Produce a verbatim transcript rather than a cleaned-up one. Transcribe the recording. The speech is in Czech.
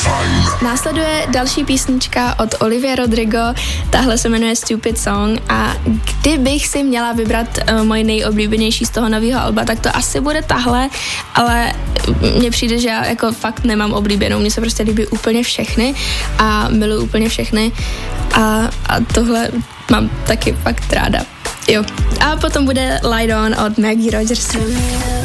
Následuje další písnička od Olivia Rodrigo, tahle se jmenuje Stupid Song a kdybych si měla vybrat uh, moje nejoblíbenější z toho nového alba, tak to asi bude tahle, ale mně přijde, že já jako fakt nemám oblíbenou, mně se prostě líbí úplně všechny a miluji úplně všechny a, a tohle mám taky fakt ráda. Jo. A potom bude Lie On od Maggie Rogers.